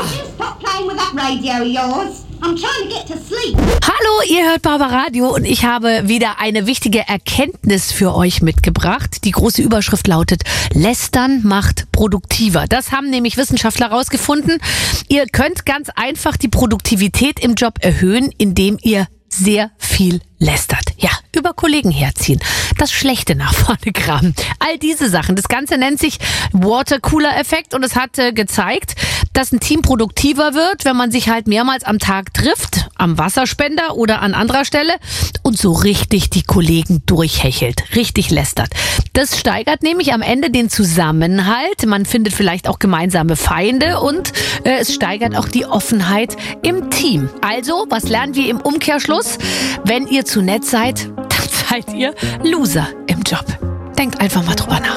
Stop playing with that radio of yours. I'm trying to get to sleep. Hallo, ihr hört Barbaradio und ich habe wieder eine wichtige Erkenntnis für euch mitgebracht. Die große Überschrift lautet: Lästern macht produktiver. Das haben nämlich Wissenschaftler herausgefunden. Ihr könnt ganz einfach die Produktivität im Job erhöhen, indem ihr sehr viel lästert. Ja, über Kollegen herziehen. Das Schlechte nach vorne kramen. All diese Sachen. Das Ganze nennt sich Watercooler-Effekt und es hat gezeigt, dass ein Team produktiver wird, wenn man sich halt mehrmals am Tag trifft, am Wasserspender oder an anderer Stelle und so richtig die Kollegen durchhechelt, richtig lästert. Das steigert nämlich am Ende den Zusammenhalt. Man findet vielleicht auch gemeinsame Feinde und es steigert auch die Offenheit im Team. Also, was lernen wir im Umkehrschluss? Wenn ihr zu nett seid, dann seid ihr Loser im Job. Denkt einfach mal drüber nach.